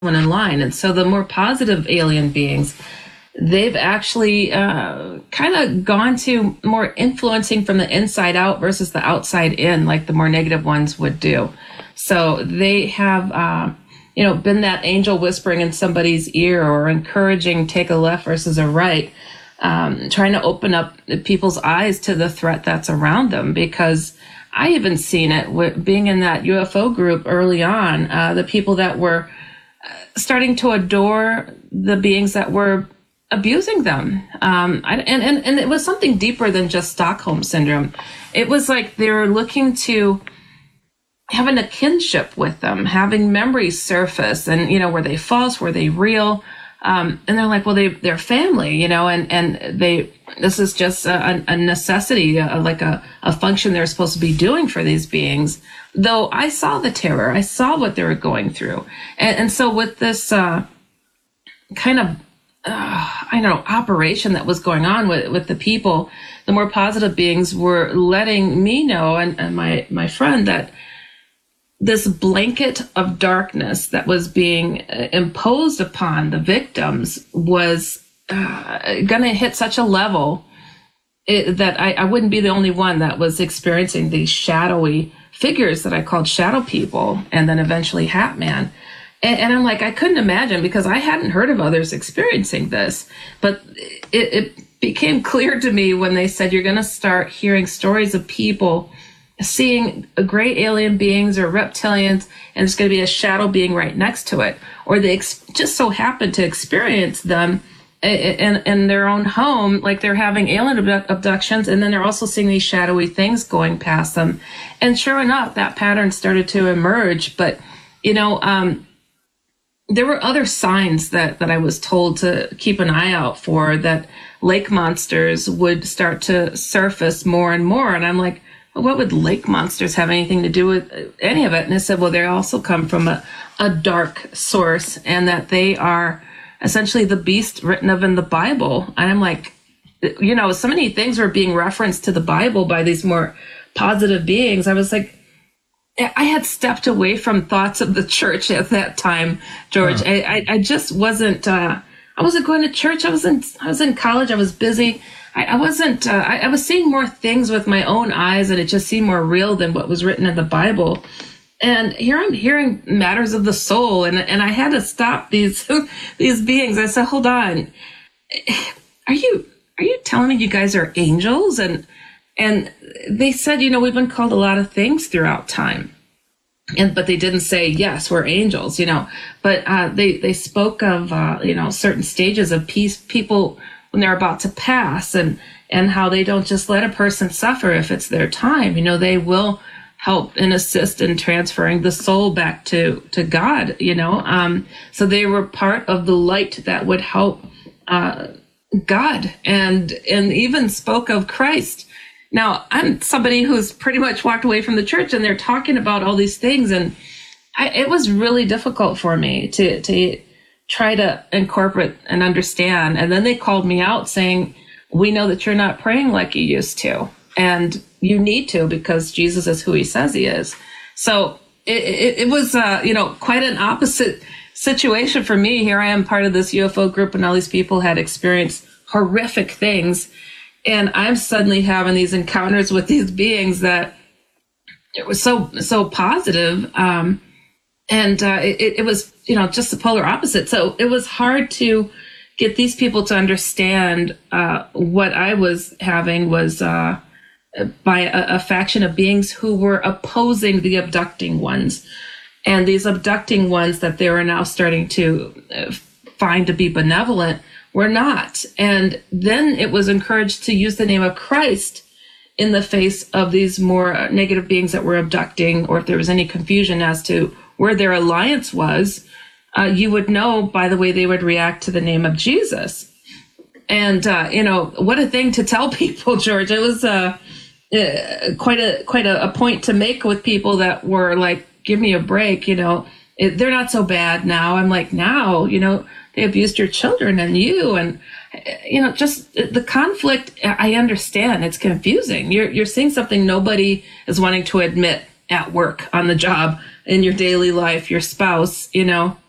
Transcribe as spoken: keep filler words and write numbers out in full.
in line. And so the more positive alien beings, they've actually uh, kind of gone to more influencing from the inside out versus the outside in, like the more negative ones would do. So they have, uh, you know, been that angel whispering in somebody's ear or encouraging take a left versus a right, um, trying to open up people's eyes to the threat that's around them. Because I even seen it with being in that U F O group early on, uh, the people that were starting to adore the beings that were abusing them. Um, and, and, and it was something deeper than just Stockholm Syndrome. It was like they were looking to having a kinship with them, having memories surface, and, you know, were they false? Were they real? Um, and they're like, well, they, they're family, you know, and, and they, this is just a, a necessity, a, like a, a function they're supposed to be doing for these beings. Though I saw the terror, I saw what they were going through. And, and so with this, uh, kind of, uh, I don't know, operation that was going on with, with the people, the more positive beings were letting me know, and, and my, my friend, that this blanket of darkness that was being imposed upon the victims was uh, going to hit such a level it, that I, I wouldn't be the only one that was experiencing these shadowy figures that I called shadow people, and then eventually Hat Man. And, and I'm like, I couldn't imagine, because I hadn't heard of others experiencing this. But it, it became clear to me when they said you're going to start hearing stories of people seeing gray alien beings or reptilians, and there's going to be a shadow being right next to it, or they ex- just so happen to experience them in, in their own home, like they're having alien abdu- abductions, and then they're also seeing these shadowy things going past them. And sure enough, that pattern started to emerge. But, you know, um, there were other signs that, that I was told to keep an eye out for, that lake monsters would start to surface more and more. And I'm like, what would lake monsters have anything to do with any of it? And I said, well, they also come from a, a dark source, and that they are essentially the beast written of in the Bible. And I'm like, you know, so many things were being referenced to the Bible by these more positive beings. I was like, I had stepped away from thoughts of the church at that time, George. Huh. I, I just wasn't, uh, I wasn't going to church. I was in, I was in college. I was busy. I, I wasn't, uh, I, I was seeing more things with my own eyes, and it just seemed more real than what was written in the Bible. And here I'm hearing matters of the soul, and and I had to stop these these beings. I said, hold on, are you are you telling me you guys are angels? And and they said, you know, we've been called a lot of things throughout time. And, but they didn't say, yes, we're angels, you know, but, uh, they, they spoke of, uh, you know, certain stages of peace, people when they're about to pass, and, and how they don't just let a person suffer if it's their time. You know, they will help and assist in transferring the soul back to, to God, you know. Um, so they were part of the light that would help, uh, God, and, and even spoke of Christ. Now, I'm somebody who's pretty much walked away from the church, and they're talking about all these things, and I, it was really difficult for me to, to try to incorporate and understand. And then they called me out saying, we know that you're not praying like you used to, and you need to, because Jesus is who he says he is. So it, it, it was, uh, you know, quite an opposite situation for me. Here I am, part of this U F O group, and all these people had experienced horrific things. And I'm suddenly having these encounters with these beings that it was so, so positive. Um, and, uh, it, it was, you know, just the polar opposite. So it was hard to get these people to understand, uh, what I was having was, uh, by a, a faction of beings who were opposing the abducting ones. And these abducting ones that they were now starting to find to be benevolent were not. And then it was encouraged to use the name of Christ in the face of these more negative beings that were abducting, or if there was any confusion as to where their alliance was, uh, you would know by the way they would react to the name of Jesus. And, uh, you know, what a thing to tell people, George. It was uh, uh, quite a quite a, a point to make with people that were like, give me a break, you know, it, they're not so bad now. I'm like, now, you know, they abused your children and you, and, you know, just the conflict. I understand it's confusing. You're, you're seeing something nobody is wanting to admit at work, on the job, in your daily life, your spouse, you know,